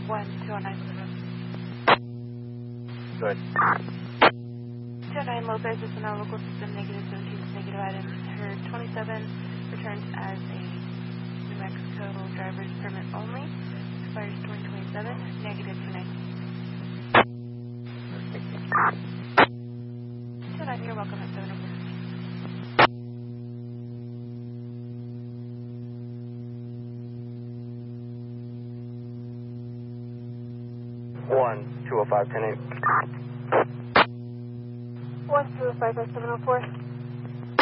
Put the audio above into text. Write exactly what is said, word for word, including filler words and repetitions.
one two oh nine. Good. two oh nine Lopez is in our local system, negative seventeen, negative items. Her twenty-seven returns as a New Mexico driver's permit only. Expires twenty twenty-seven, negative two nine. two oh nine, you're welcome at seven oh four. one two oh five, ten eight. one two oh five at seven oh four.